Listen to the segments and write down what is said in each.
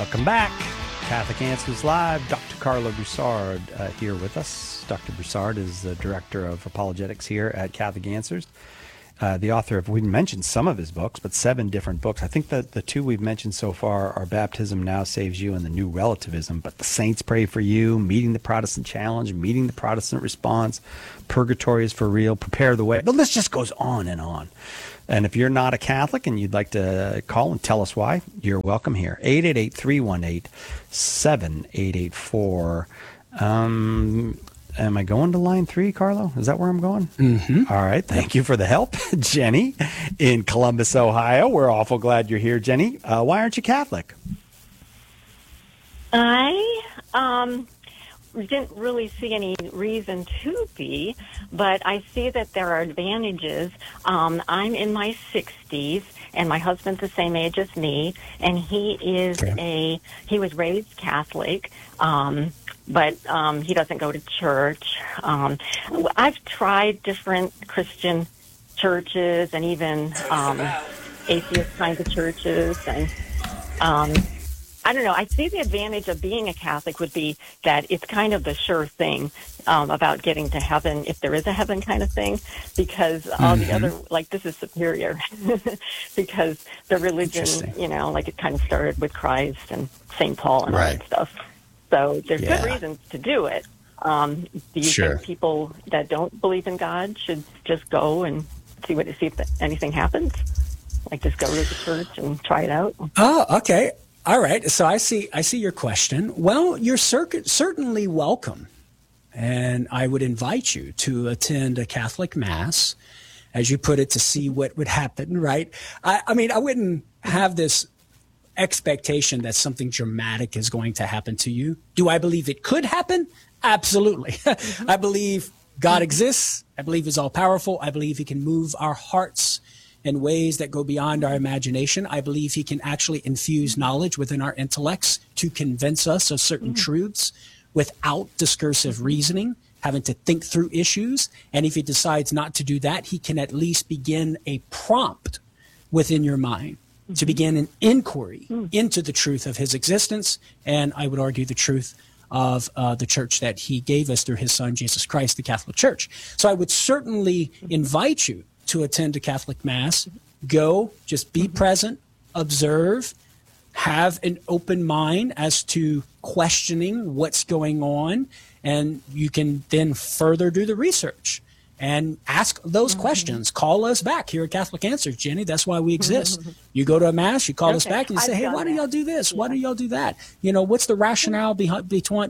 Welcome back. Catholic Answers Live. Dr. Carlo Broussard here with us. Dr. Broussard is the Director of Apologetics here at Catholic Answers. The author of, we mentioned some of his books, but 7 different books. I think that the 2 we've mentioned so far are Baptism Now Saves You and The New Relativism, but The Saints Pray for You, Meeting the Protestant Challenge, Meeting the Protestant Response, Purgatory is for Real, Prepare the Way. The list just goes on and on. And if you're not a Catholic and you'd like to call and tell us why, you're welcome here. 888-318-7884. Am I going to line 3, Carlo? Is that where I'm going? Mm-hmm. All right. Thank you for the help. Jenny in Columbus, Ohio. We're awful glad you're here, Jenny. Why aren't you Catholic? I didn't really see any reason to be, but I see that there are advantages. I'm in my 60s, and my husband's the same age as me, and he was raised Catholic, but he doesn't go to church. I've tried different Christian churches and even atheist kinds of churches, and I don't know. I see the advantage of being a Catholic would be that it's kind of the sure thing about getting to heaven, if there is a heaven kind of thing, because all the other, like, this is superior because the religion, you know, like it kind of started with Christ and St. Paul and all that stuff. So there's good reasons to do it. Do you think people that don't believe in God should just go and see if anything happens? Like just go to the church and try it out? Oh, okay. All right. So I see your question. Well, you're certainly welcome. And I would invite you to attend a Catholic Mass, as you put it, to see what would happen, right? I mean, I wouldn't have this expectation that something dramatic is going to happen to you. Do I believe it could happen? Absolutely. I believe God exists. I believe he's all powerful. I believe he can move our hearts in ways that go beyond our imagination. I believe he can actually infuse knowledge within our intellects to convince us of certain truths without discursive reasoning, having to think through issues. And if he decides not to do that, he can at least begin a prompt within your mind to begin an inquiry into the truth of his existence, and I would argue the truth of the church that he gave us through his son, Jesus Christ, the Catholic Church. So I would certainly invite you to attend a Catholic Mass. Go, just be present, observe, have an open mind as to questioning what's going on, and you can then further do the research and ask those questions. Call us back here at Catholic Answers, Jenny. That's why we exist. You go to a Mass, you call us back, and you say, hey, why do y'all do this? Why do y'all do that? You know, what's the rationale behind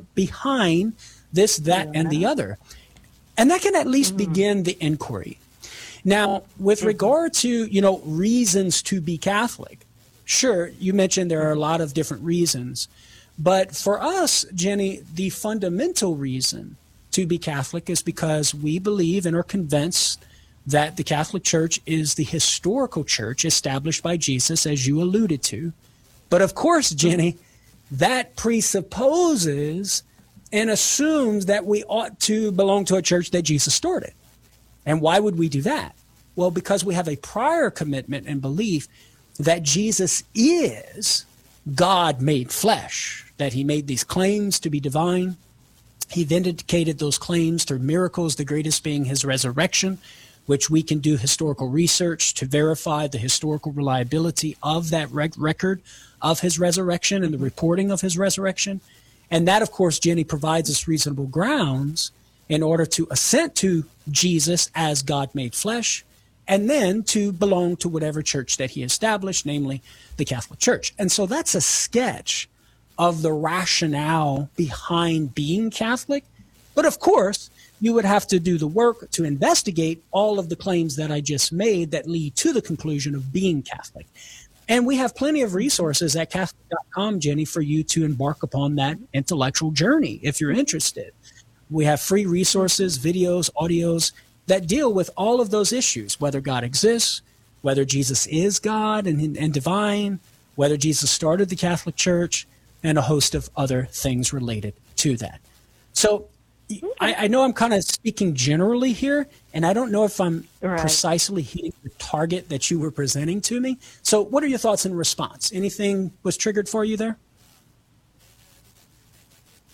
this, that, and the other? And that can at least begin the inquiry. Now, with regard to, you know, reasons to be Catholic, sure, you mentioned there are a lot of different reasons. But for us, Jenny, the fundamental reason to be Catholic is because we believe and are convinced that the Catholic Church is the historical church established by Jesus, as you alluded to. But of course, Jenny, that presupposes and assumes that we ought to belong to a church that Jesus started. And why would we do that? Well, because we have a prior commitment and belief that Jesus is God made flesh, that he made these claims to be divine. He vindicated those claims through miracles, the greatest being his resurrection, which we can do historical research to verify the historical reliability of that record of his resurrection and the reporting of his resurrection. And that, of course, Jenny, provides us reasonable grounds in order to assent to Jesus as God made flesh, and then to belong to whatever church that he established, namely the Catholic Church. And so that's a sketch of the rationale behind being Catholic. But of course, you would have to do the work to investigate all of the claims that I just made that lead to the conclusion of being Catholic. And we have plenty of resources at Catholic.com, Jenny, for you to embark upon that intellectual journey if you're interested. We have free resources, videos, audios that deal with all of those issues, whether God exists, whether Jesus is God and divine, whether Jesus started the Catholic Church, and a host of other things related to that. So I know I'm kind of speaking generally here, and I don't know if I'm precisely hitting the target that you were presenting to me. So what are your thoughts in response? Anything was triggered for you there?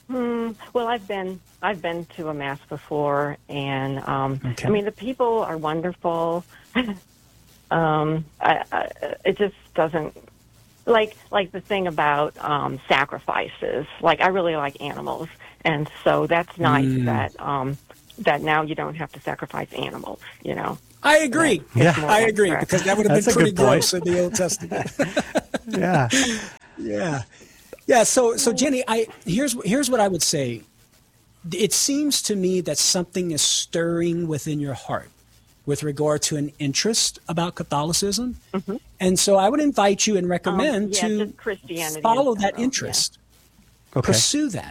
Well, I've been to a mass before, and Okay. I mean the people are wonderful. It just doesn't like the thing about sacrifices. Like I really like animals, and so that's nice that now you don't have to sacrifice animals. You know. I agree. Yeah. I agree, because that would have That's been a pretty good point. gross in the Old Testament. Yeah. Yeah. Yeah. So Jenny, here's what I would say. It seems to me that something is stirring within your heart with regard to an interest about Catholicism. Mm-hmm. And so I would invite you and recommend to just Christianity follow in that general, interest. Okay. Pursue that.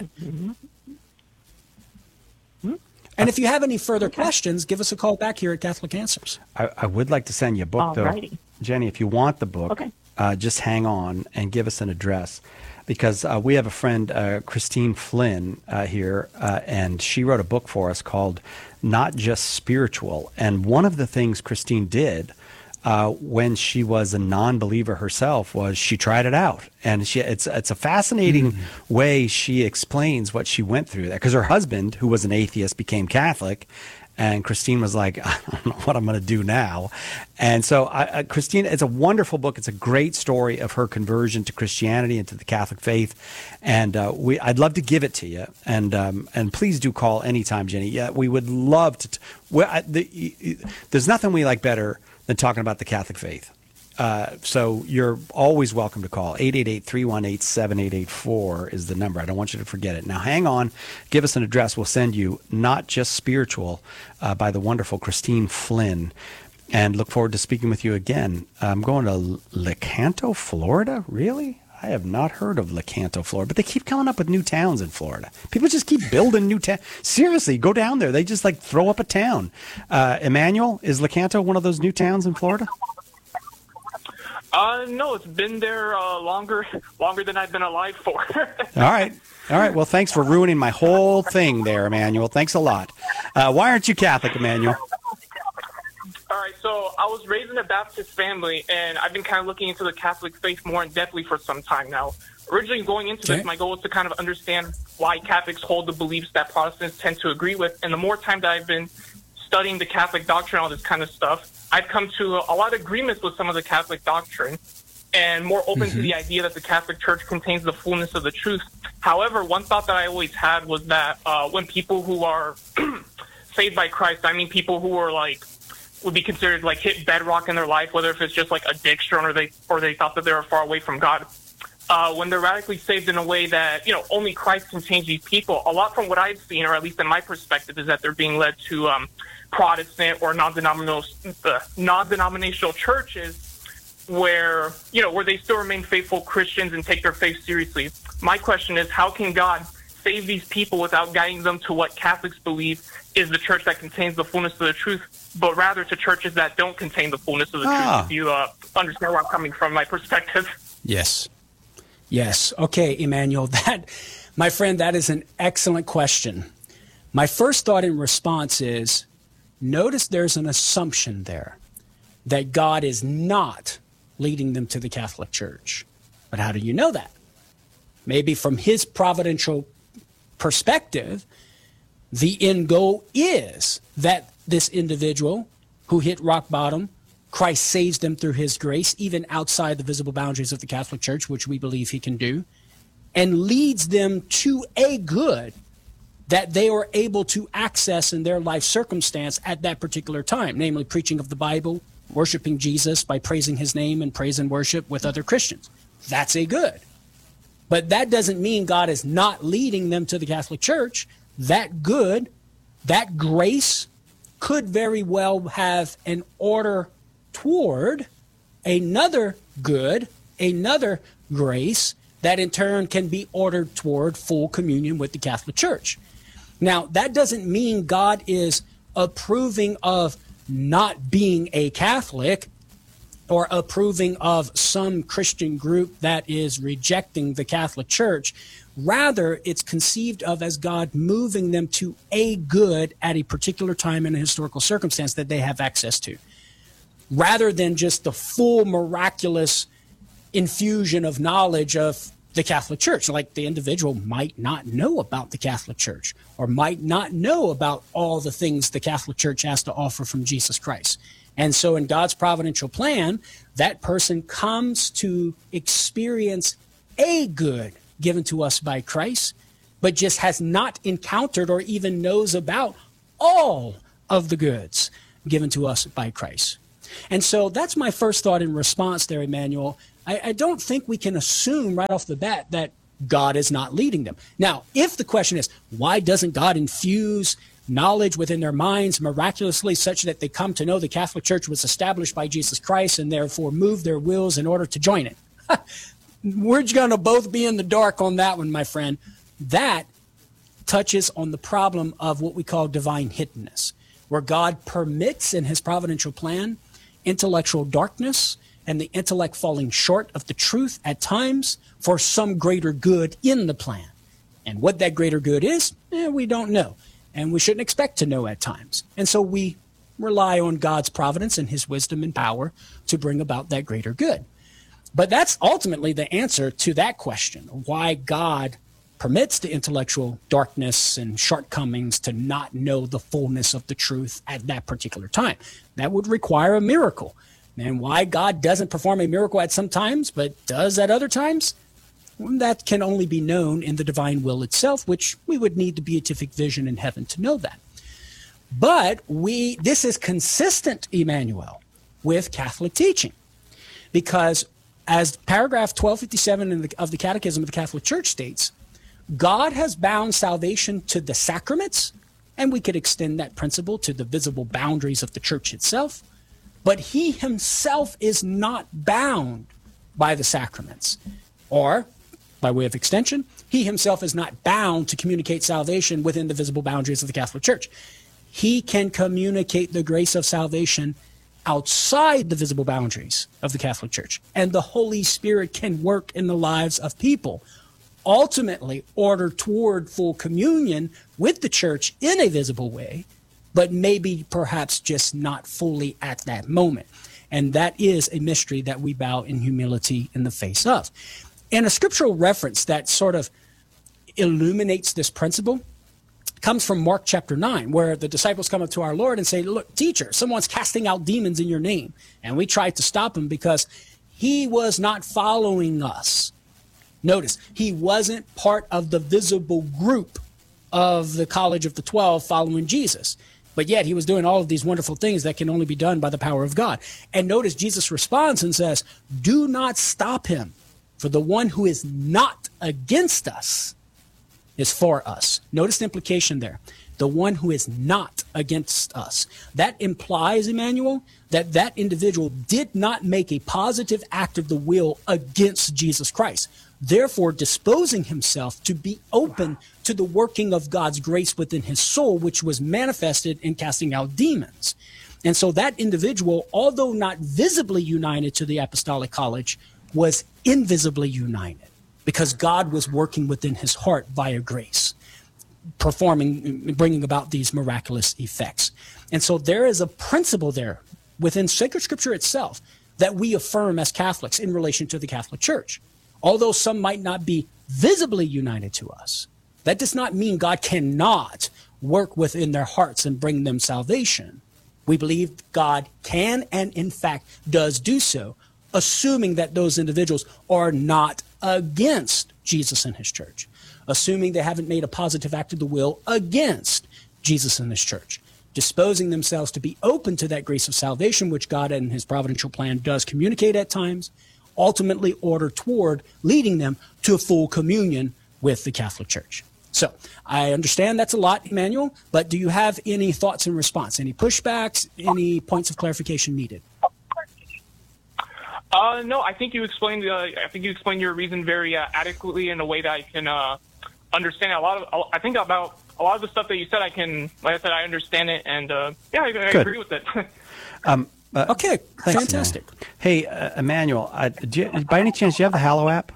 And if you have any further questions, give us a call back here at Catholic Answers. I would like to send you a book, though. Alrighty. Jenny, if you want the book, Okay. just hang on and give us an address. Because we have a friend, Christine Flynn, here, and she wrote a book for us called Not Just Spiritual. And one of the things Christine did when she was a non-believer herself was she tried it out. And it's a fascinating way she explains what she went through. Because her husband, who was an atheist, became Catholic. And Christine was like, I don't know what I'm going to do now. And so, Christine, it's a wonderful book. It's a great story of her conversion to Christianity and to the Catholic faith. And I'd love to give it to you. And please do call anytime, Jenny. Yeah, we would love to. There's nothing we like better than talking about the Catholic faith. So you're always welcome to call. 888-318-7884 is the number. I don't want you to forget it. Now, hang on. Give us an address. We'll send you Not Just Spiritual by the wonderful Christine Flynn. And look forward to speaking with you again. I'm going to Lecanto, Florida? Really? I have not heard of Lecanto, Florida. But they keep coming up with new towns in Florida. People just keep building new towns. Seriously, go down there. They just like throw up a town. Emmanuel, is Lecanto one of those new towns in Florida? No, it's been there longer than I've been alive for. All right. Well, thanks for ruining my whole thing there, Emmanuel. Thanks a lot. Why aren't you Catholic, Emmanuel? All right, so I was raised in a Baptist family, and I've been kind of looking into the Catholic faith more in depthly for some time now. Originally going into this, my goal was to kind of understand why Catholics hold the beliefs that Protestants tend to agree with, and the more time that I've been studying the Catholic doctrine, all this kind of stuff, I've come to a lot of agreements with some of the Catholic doctrine and more open to the idea that the Catholic Church contains the fullness of the truth. However, one thought that I always had was that when people who are saved by Christ, I mean people who are like would be considered like hit bedrock in their life, whether if it's just like addiction or they thought that they were far away from God. When they're radically saved in a way that, only Christ can change these people, a lot from what I've seen, or at least in my perspective, is that they're being led to Protestant or non-denominational churches where they still remain faithful Christians and take their faith seriously. My question is, how can God save these people without guiding them to what Catholics believe is the church that contains the fullness of the truth, but rather to churches that don't contain the fullness of the truth? If you understand where I'm coming from, my perspective. Yes. Okay, Emmanuel, my friend, that is an excellent question. My first thought in response is, notice there's an assumption there that God is not leading them to the Catholic Church. But how do you know that? Maybe from his providential perspective, the end goal is that this individual who hit rock bottom, Christ saves them through his grace, even outside the visible boundaries of the Catholic Church, which we believe he can do, and leads them to a good that they are able to access in their life circumstance at that particular time, namely preaching of the Bible, worshiping Jesus by praising his name and praise and worship with other Christians. That's a good. But that doesn't mean God is not leading them to the Catholic Church. That good, that grace could very well have an order toward another good, another grace that in turn can be ordered toward full communion with the Catholic Church. Now, that doesn't mean God is approving of not being a Catholic or approving of some Christian group that is rejecting the Catholic Church. Rather, it's conceived of as God moving them to a good at a particular time in a historical circumstance that they have access to, rather than just the full miraculous infusion of knowledge of the Catholic Church. Like the individual might not know about the Catholic Church or might not know about all the things the Catholic Church has to offer from Jesus Christ. And so in God's providential plan, that person comes to experience a good given to us by Christ, but just has not encountered or even knows about all of the goods given to us by Christ. And so that's my first thought in response there, Emmanuel. I don't think we can assume right off the bat that God is not leading them. Now, if the question is, why doesn't God infuse knowledge within their minds miraculously such that they come to know the Catholic Church was established by Jesus Christ and therefore move their wills in order to join it? We're going to both be in the dark on that one, my friend. That touches on the problem of what we call divine hiddenness, where God permits in his providential plan intellectual darkness and the intellect falling short of the truth at times for some greater good in the plan. And what that greater good is, we don't know. And we shouldn't expect to know at times. And so we rely on God's providence and his wisdom and power to bring about that greater good. But that's ultimately the answer to that question, why God permits the intellectual darkness and shortcomings to not know the fullness of the truth at that particular time. That would require a miracle. And why God doesn't perform a miracle at some times, but does at other times, that can only be known in the divine will itself, which we would need the beatific vision in heaven to know that. But this is consistent, Emmanuel, with Catholic teaching, because as paragraph 1257 of the Catechism of the Catholic Church states, God has bound salvation to the sacraments, and we could extend that principle to the visible boundaries of the church itself, but he himself is not bound by the sacraments. Or, by way of extension, he himself is not bound to communicate salvation within the visible boundaries of the Catholic Church. He can communicate the grace of salvation outside the visible boundaries of the Catholic Church, and the Holy Spirit can work in the lives of people, ultimately order toward full communion with the church in a visible way, but maybe perhaps just not fully at that moment. And that is a mystery that we bow in humility in the face of. And a scriptural reference that sort of illuminates this principle comes from Mark chapter 9, where the disciples come up to our Lord and say, look, teacher, someone's casting out demons in your name. And we tried to stop him because he was not following us. Notice, he wasn't part of the visible group of the College of the 12 following Jesus. But yet he was doing all of these wonderful things that can only be done by the power of God. And notice Jesus responds and says, do not stop him, for the one who is not against us is for us. Notice the implication there. The one who is not against us. That implies, Emmanuel, that that individual did not make a positive act of the will against Jesus Christ, therefore disposing himself to be open to the working of God's grace within his soul, which was manifested in casting out demons. And so that individual, although not visibly united to the Apostolic College, was invisibly united because God was working within his heart via grace, bringing about these miraculous effects. And so there is a principle there within sacred scripture itself that we affirm as Catholics in relation to the Catholic Church. Although some might not be visibly united to us, that does not mean God cannot work within their hearts and bring them salvation. We believe God can and in fact does do so, assuming that those individuals are not against Jesus and his church, assuming they haven't made a positive act of the will against Jesus and his church, disposing themselves to be open to that grace of salvation, which God in his providential plan does communicate at times, ultimately order toward leading them to a full communion with the Catholic Church. So I understand that's a lot, Emmanuel, but do you have any thoughts in response, any pushbacks, any points of clarification needed? No, I think you explained. I think you explained your reason very adequately in a way that I can understand. I think about a lot of the stuff that you said. I can, like I said, I understand it, and I agree with it. Okay, thanks, fantastic. Emmanuel. Hey, Emmanuel, by any chance, do you have the Hallow app?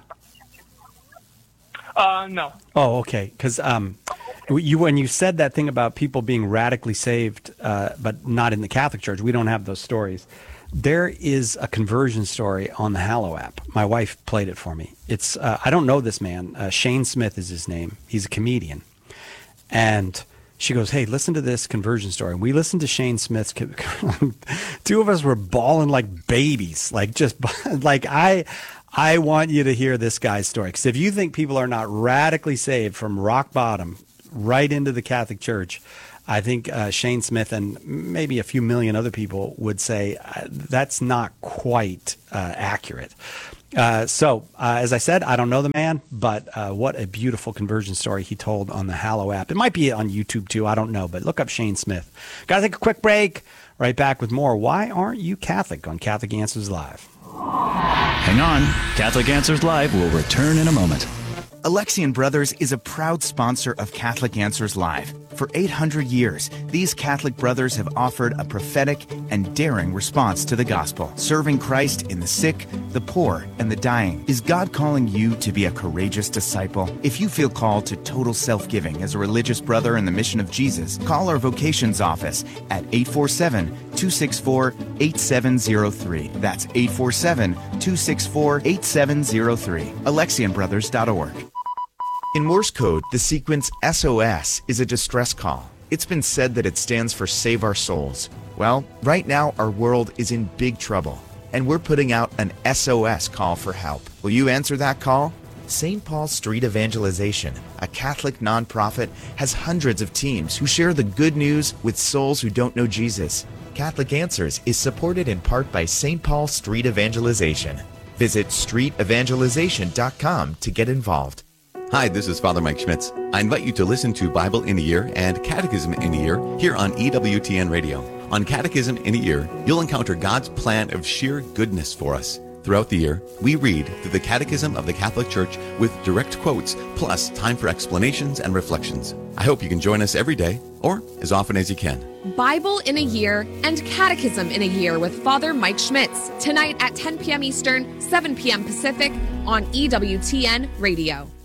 No. Oh, okay. Because when you said that thing about people being radically saved, but not in the Catholic Church, we don't have those stories. There is a conversion story on the Hallow app. My wife played it for me. It's I don't know this man. Shane Smith is his name. He's a comedian. And she goes, hey, listen to this conversion story. And we listened to Shane Smith's. Two of us were bawling like babies. Like just like I want you to hear this guy's story. Because if you think people are not radically saved from rock bottom right into the Catholic Church, I think Shane Smith and maybe a few million other people would say that's not quite accurate. So, as I said, I don't know the man, but what a beautiful conversion story he told on the Hallow app. It might be on YouTube too. I don't know, but look up Shane Smith. Got to take a quick break. Right back with more. Why aren't you Catholic on Catholic Answers Live? Hang on. Catholic Answers Live will return in a moment. Alexian Brothers is a proud sponsor of Catholic Answers Live. For 800 years, these Catholic brothers have offered a prophetic and daring response to the gospel, serving Christ in the sick, the poor, and the dying. Is God calling you to be a courageous disciple? If you feel called to total self-giving as a religious brother in the mission of Jesus, call our vocations office at 847-264-8703. That's 847-264-8703. AlexianBrothers.org. In Morse code, the sequence SOS is a distress call. It's been said that it stands for Save Our Souls. Well, right now our world is in big trouble, and we're putting out an SOS call for help. Will you answer that call? St. Paul Street Evangelization, a Catholic nonprofit, has hundreds of teams who share the good news with souls who don't know Jesus. Catholic Answers is supported in part by St. Paul Street Evangelization. Visit streetevangelization.com to get involved. Hi, this is Father Mike Schmitz. I invite you to listen to Bible in a Year and Catechism in a Year here on EWTN Radio. On Catechism in a Year, you'll encounter God's plan of sheer goodness for us. Throughout the year, we read through the Catechism of the Catholic Church with direct quotes, plus time for explanations and reflections. I hope you can join us every day, or as often as you can. Bible in a Year and Catechism in a Year with Father Mike Schmitz, tonight at 10 p.m. Eastern, 7 p.m. Pacific on EWTN Radio.